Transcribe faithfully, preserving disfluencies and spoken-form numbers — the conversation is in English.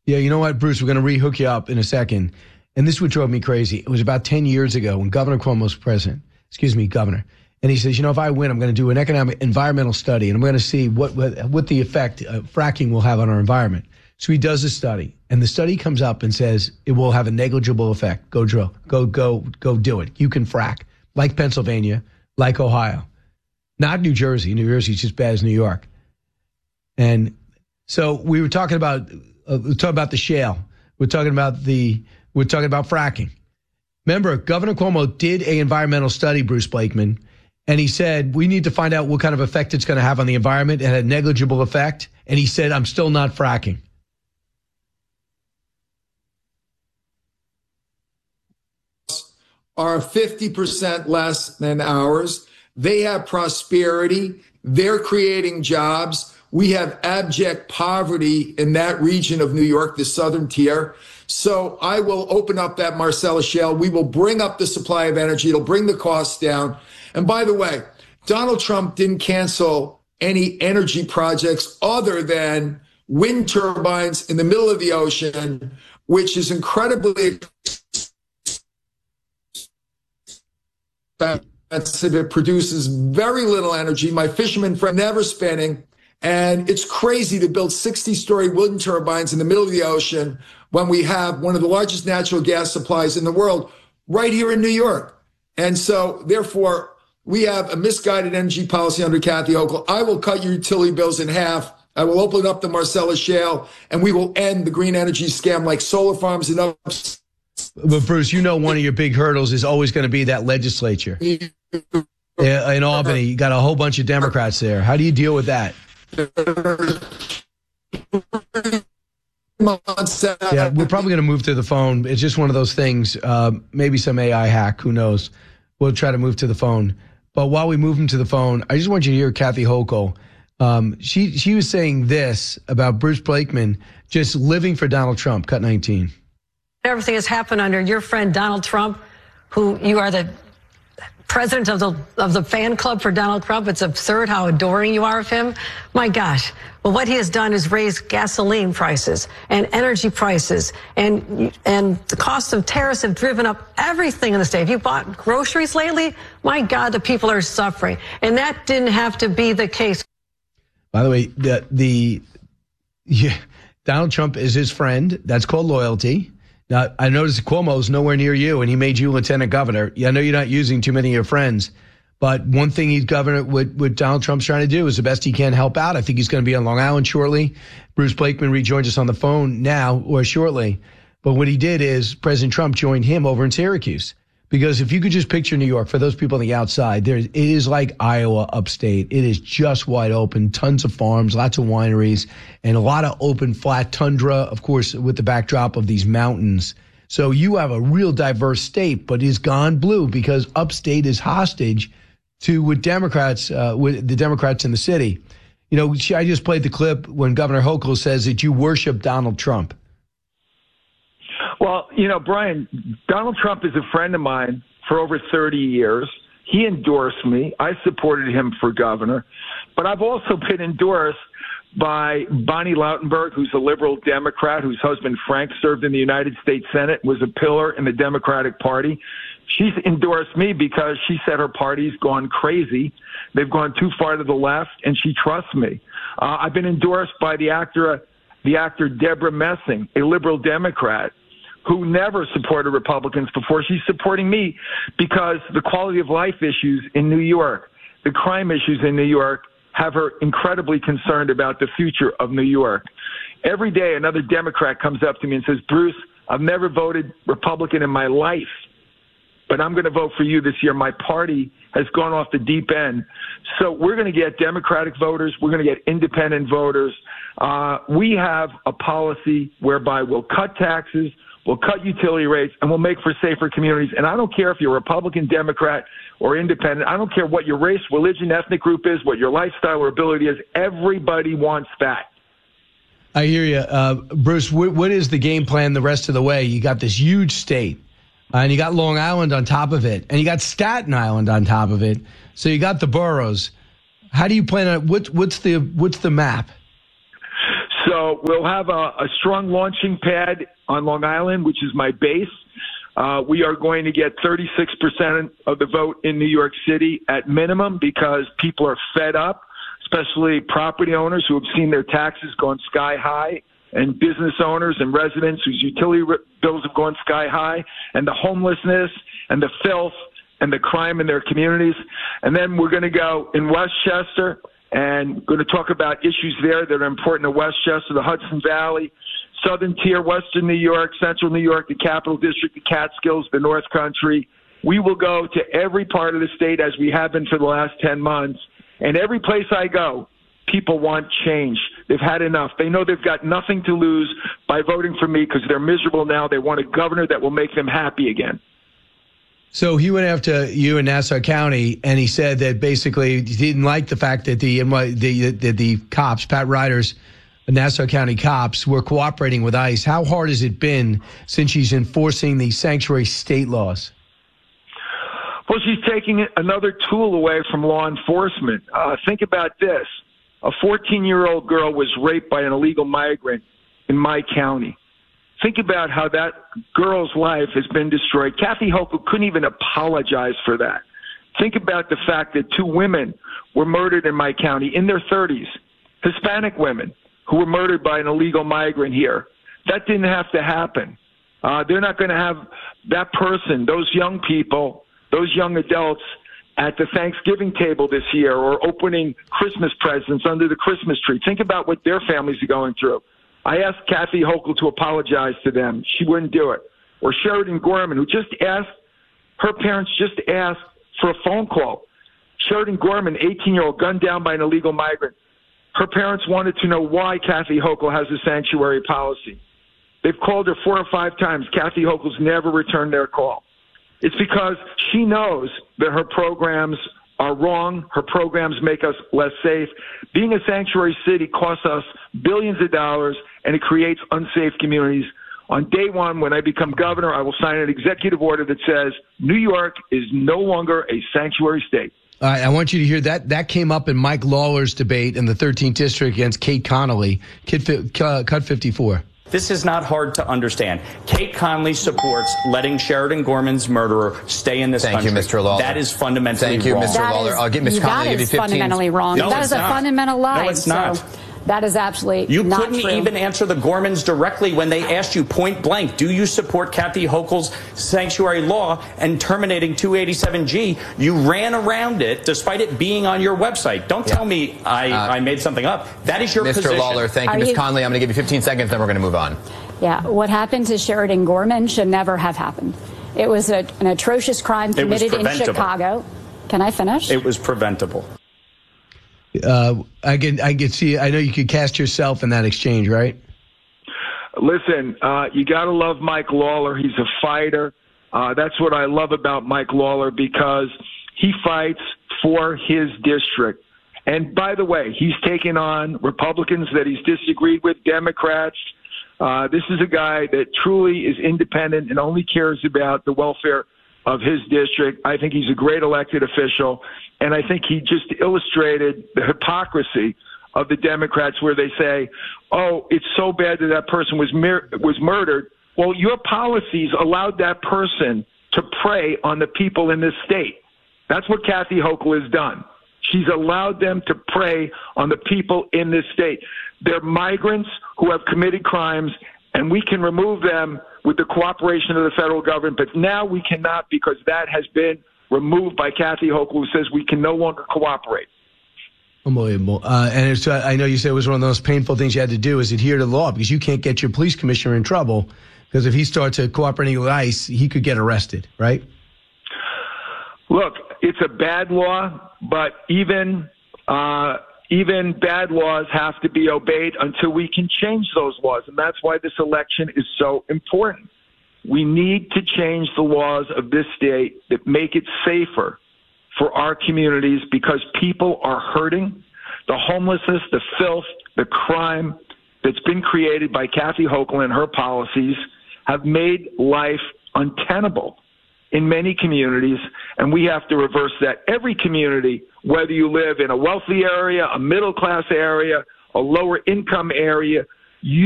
Yeah, you know what, Bruce? We're going to re-hook you up in a second. And this would drive me crazy. It was about ten years ago when Governor Cuomo was president. Excuse me, Governor. And he says, you know, if I win, I'm going to do an economic environmental study, and I'm going to see what what, what the effect uh, fracking will have on our environment. So he does a study, and the study comes up and says it will have a negligible effect. Go drill. Go, go, go do it. You can frack, like Pennsylvania, like Ohio. Not New Jersey. New Jersey's just bad as New York. And so we were talking about, uh, we were talking about the shale. We're talking about the, we're talking about fracking. Remember, Governor Cuomo did a environmental study, Bruce Blakeman, and he said, we need to find out what kind of effect it's going to have on the environment. It had a negligible effect. And he said, I'm still not fracking. Are fifty percent less than ours. They have prosperity. They're creating jobs. We have abject poverty in that region of New York, the southern tier. So I will open up that Marcellus Shale. We will bring up the supply of energy. It'll bring the costs down. And by the way, Donald Trump didn't cancel any energy projects other than wind turbines in the middle of the ocean, which is incredibly expensive. It produces very little energy. My fisherman friend never spinning. And it's crazy to build sixty-story wind turbines in the middle of the ocean when we have one of the largest natural gas supplies in the world right here in New York. And so, therefore, we have a misguided energy policy under Kathy Hochul. I will cut your utility bills in half. I will open up the Marcellus Shale, and we will end the green energy scam like solar farms and others. But Bruce, you know one of your big hurdles is always going to be that legislature. In Albany, you got a whole bunch of Democrats there. How do you deal with that? Yeah, we're probably going to move to the phone. It's just one of those things. Uh, maybe some A I hack. Who knows? We'll try to move to the phone. But while we move him to the phone, I just want you to hear Kathy Hochul. Um, she she was saying this about Bruce Blakeman just living for Donald Trump. Cut nineteen. Everything has happened under your friend Donald Trump, who you are the president of the of the fan club for Donald Trump. It's absurd how adoring you are of him. My gosh. Well, what he has done is raise gasoline prices and energy prices, and and the cost of tariffs have driven up everything in the state. Have you bought groceries lately? My God, the people are suffering. And that didn't have to be the case. By the way, the the yeah, Donald Trump is his friend. That's called loyalty. Now, I noticed Cuomo's nowhere near you, and he made you lieutenant governor. Yeah, I know you're not using too many of your friends, but one thing he's governor, what, what Donald Trump's trying to do is the best he can help out. I think he's going to be on Long Island shortly. Bruce Blakeman rejoins us on the phone now or shortly. But what he did is President Trump joined him over in Syracuse. Because if you could just picture New York, for those people on the outside, there it is like Iowa upstate. It is just wide open, tons of farms, lots of wineries, and a lot of open, flat tundra, of course, with the backdrop of these mountains. So you have a real diverse state, but it's gone blue because upstate is hostage to what Democrats, uh, with the Democrats in the city. You know, I just played the clip when Governor Hochul says that you worship Donald Trump. Well, you know, Brian, Donald Trump is a friend of mine for over thirty years. He endorsed me. I supported him for governor. But I've also been endorsed by Bonnie Lautenberg, who's a liberal Democrat, whose husband Frank served in the United States Senate, was a pillar in the Democratic Party. She's endorsed me because she said her party's gone crazy. They've gone too far to the left, and she trusts me. Uh, I've been endorsed by the actor, the actor Deborah Messing, a liberal Democrat, who never supported Republicans before. She's supporting me because the quality of life issues in New York, the crime issues in New York, have her incredibly concerned about the future of New York. Every day, another Democrat comes up to me and says, Bruce, I've never voted Republican in my life, but I'm going to vote for you this year. My party has gone off the deep end. So we're going to get Democratic voters. We're going to get independent voters. Uh, we have a policy whereby we'll cut taxes, we'll cut utility rates, and we'll make for safer communities. And I don't care if you're a Republican, Democrat, or independent. I don't care what your race, religion, ethnic group is, what your lifestyle or ability is. Everybody wants that. I hear you. Uh, Bruce, what, what is the game plan the rest of the way? You got this huge state, uh, and you got Long Island on top of it, and you got Staten Island on top of it. So you got the boroughs. How do you plan on what, what's the what's the map? So we'll have a, a strong launching pad on Long Island, which is my base. Uh, we are going to get thirty-six percent of the vote in New York City at minimum because people are fed up, especially property owners who have seen their taxes going sky high, and business owners and residents whose utility bills have gone sky high, and the homelessness and the filth and the crime in their communities. And then we're going to go in Westchester and going to talk about issues there that are important to Westchester, the Hudson Valley, Southern Tier, Western New York, Central New York, the Capital District, the Catskills, the North Country. We will go to every part of the state as we have been for the last ten months. And every place I go, people want change. They've had enough. They know they've got nothing to lose by voting for me because they're miserable now. They want a governor that will make them happy again. So he went after you in Nassau County, and he said that basically he didn't like the fact that the the the, the cops, Pat Ryder's Nassau County cops, were cooperating with ICE. How hard has it been since she's enforcing the sanctuary state laws? Well, she's taking another tool away from law enforcement. Uh, think about this. A fourteen-year-old girl was raped by an illegal migrant in my county. Think about how that girl's life has been destroyed. Kathy Hochul couldn't even apologize for that. Think about the fact that two women were murdered in my county in their thirties, Hispanic women who were murdered by an illegal migrant here. That didn't have to happen. Uh, they're not going to have that person, those young people, those young adults at the Thanksgiving table this year or opening Christmas presents under the Christmas tree. Think about what their families are going through. I asked Kathy Hochul to apologize to them. She wouldn't do it. Or Sheridan Gorman, who just asked, her parents just asked for a phone call. Sheridan Gorman, eighteen-year-old, gunned down by an illegal migrant. Her parents wanted to know why Kathy Hochul has a sanctuary policy. They've called her four or five times. Kathy Hochul's never returned their call. It's because she knows that her programs are wrong. Her programs make us less safe. Being a sanctuary city costs us billions of dollars, and it creates unsafe communities. On day one, when I become governor, I will sign an executive order that says New York is no longer a sanctuary state. All right, I want you to hear that. That came up in Mike Lawler's debate in the thirteenth District against Kate Connolly, Cut fifty-four. This is not hard to understand. Kate Connolly supports letting Sheridan Gorman's murderer stay in this Thank country. you, Mister Lawler. That is fundamentally Thank you, wrong. Mister That Lawler. is, I'll give Miz Connolly give you fifteen. fundamentally wrong. No, that is a not. fundamental lie. No, it's not. So that is absolutely You not couldn't true. even answer the Gormans directly when they asked you point blank, do you support Kathy Hochul's sanctuary law and terminating two eighty-seven G? You ran around it despite it being on your website. Don't Yeah. tell me I, uh, I made something up. That is your Mister position. Lawler, thank you. Are Miz you- Connolly, I'm going to give you fifteen seconds, then we're going to move on. Yeah, what happened to Sheridan Gorman should never have happened. It was a, an atrocious crime It was committed in preventable. Chicago. Can I finish? It was preventable. Uh, I can I can see. I know you could cast yourself in that exchange, right? Listen, uh, you got to love Mike Lawler. He's a fighter. Uh, that's what I love about Mike Lawler because he fights for his district. And by the way, he's taken on Republicans that he's disagreed with, Democrats. Uh, this is a guy that truly is independent and only cares about the welfare of his district. I think he's a great elected official. And I think he just illustrated the hypocrisy of the Democrats where they say, oh, it's so bad that that person was mir- was murdered. Well, your policies allowed that person to prey on the people in this state. That's what Kathy Hochul has done. She's allowed them to prey on the people in this state. They're migrants who have committed crimes, and we can remove them with the cooperation of the federal government. But now we cannot because that has been removed by Kathy Hochul, who says we can no longer cooperate. Unbelievable. Uh, and it's, uh, I know you said it was one of those painful things you had to do is adhere to the law because you can't get your police commissioner in trouble because if he starts uh, cooperating with ICE, he could get arrested, right? Look, it's a bad law, but even uh, even bad laws have to be obeyed until we can change those laws. And that's why this election is so important. We need to change the laws of this state that make it safer for our communities because people are hurting. The homelessness, the filth, the crime that's been created by Kathy Hochul and her policies have made life untenable in many communities, and we have to reverse that. Every community, whether you live in a wealthy area, a middle-class area, a lower-income area,